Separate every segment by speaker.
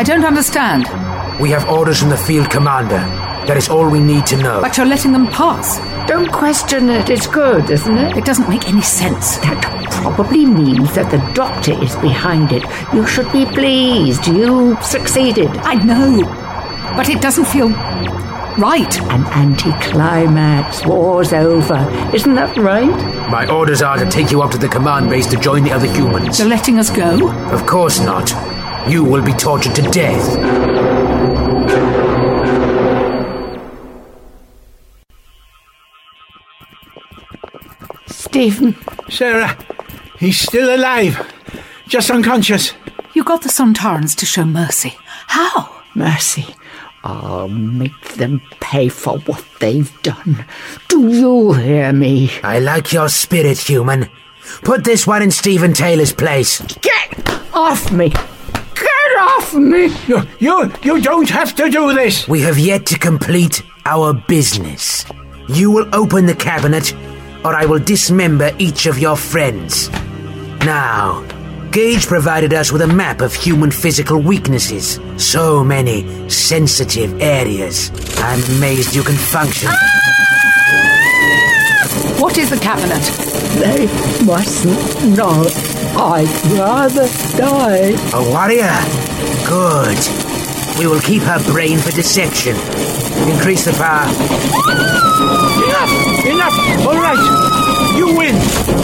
Speaker 1: I don't understand.
Speaker 2: We have orders from the field commander. That is all we need to know.
Speaker 1: But you're letting them pass.
Speaker 3: Don't question it. It's good, isn't it?
Speaker 1: It doesn't make any sense.
Speaker 3: That probably means that the doctor is behind it. You should be pleased. You succeeded.
Speaker 1: I know, but it doesn't feel right.
Speaker 3: An anticlimax. War's over. Isn't that right?
Speaker 2: My orders are to take you up to the command base to join the other humans.
Speaker 1: You're letting us go?
Speaker 2: Of course not. You will be tortured to death.
Speaker 3: Stephen.
Speaker 4: Sarah, he's still alive. Just unconscious.
Speaker 1: You got the Sontarans to show mercy. How?
Speaker 3: Mercy. I'll make them pay for what they've done. Do you hear me?
Speaker 2: I like your spirit, human. Put this one in Stephen Taylor's place.
Speaker 3: Get off me! Get off me!
Speaker 4: You don't have to do this.
Speaker 2: We have yet to complete our business. You will open the cabinet, or I will dismember each of your friends. Now, Gage provided us with a map of human physical weaknesses. So many sensitive areas. I'm amazed you can function.
Speaker 1: What is the cabinet?
Speaker 3: They mustn't know. I'd rather die.
Speaker 2: A warrior? Good. We will keep her brain for deception. Increase the power.
Speaker 4: Enough! All right, you win.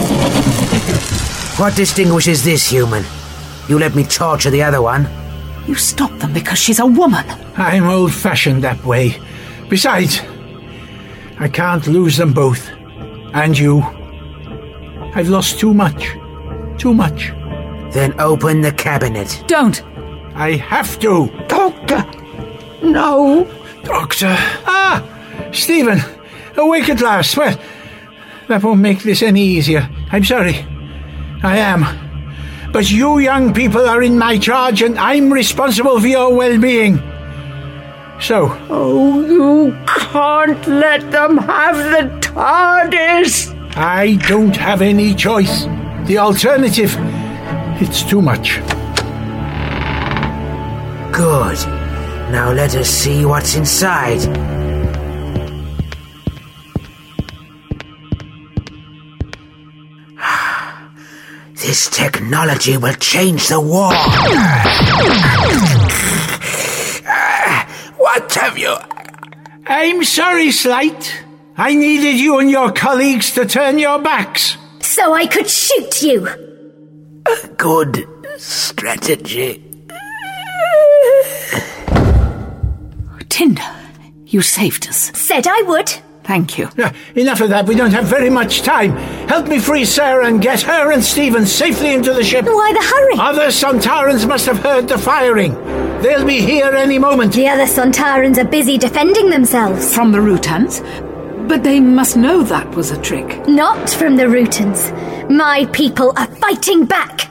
Speaker 2: What distinguishes this human? You let me torture the other one.
Speaker 1: You stopped them because she's a woman.
Speaker 4: I'm old-fashioned that way. Besides, I can't lose them both. And you. I've lost too much. Too much.
Speaker 2: Then open the cabinet.
Speaker 1: Don't.
Speaker 4: I have to.
Speaker 3: Doctor! No.
Speaker 4: Doctor. Ah! Stephen. Awake at last. Well, that won't make this any easier. I'm sorry. I am. But you young people are in my charge and I'm responsible for your well-being. So.
Speaker 3: Oh, you can't let them have the TARDIS.
Speaker 4: I don't have any choice. The alternative, it's too much.
Speaker 2: Good. Now let us see what's inside. This technology will change the war. What have you...
Speaker 4: I'm sorry, Slight. I needed you and your colleagues to turn your backs.
Speaker 5: So I could shoot you.
Speaker 2: A good strategy.
Speaker 1: Tinder, you saved us.
Speaker 5: Said I would.
Speaker 1: Thank you.
Speaker 4: Enough of that. We don't have very much time. Help me free Sarah and get her and Stephen safely into the ship.
Speaker 5: Why the hurry?
Speaker 4: Other Sontarans must have heard the firing. They'll be here any moment.
Speaker 5: The other Sontarans are busy defending themselves.
Speaker 1: From the Rutans? But they must know that was a trick.
Speaker 5: Not from the Rutans. My people are fighting back.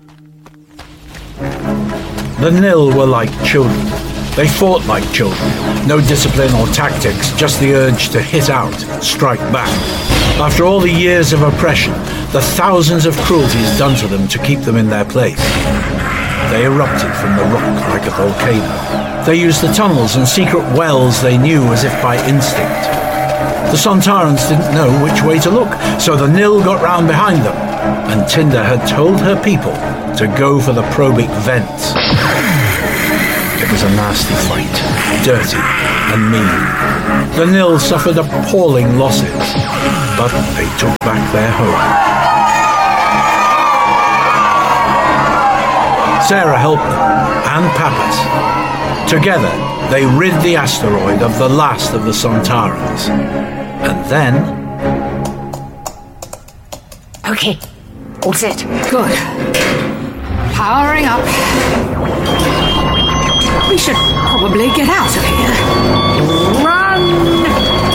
Speaker 6: The Nil were like children. They fought like children. No discipline or tactics, just the urge to hit out, strike back. After all the years of oppression, the thousands of cruelties done to them to keep them in their place. They erupted from the rock like a volcano. They used the tunnels and secret wells they knew as if by instinct. The Sontarans didn't know which way to look, so the Nil got round behind them, and Tinder had told her people to go for the Probic vents. It was a nasty fight, dirty and mean. The Nil suffered appalling losses, but they took back their home. Sarah helped them, and Pappas. Together, they rid the asteroid of the last of the Sontarans. And then...
Speaker 3: Okay, all set.
Speaker 1: Good. Powering up. We should probably get out of here.
Speaker 3: Run!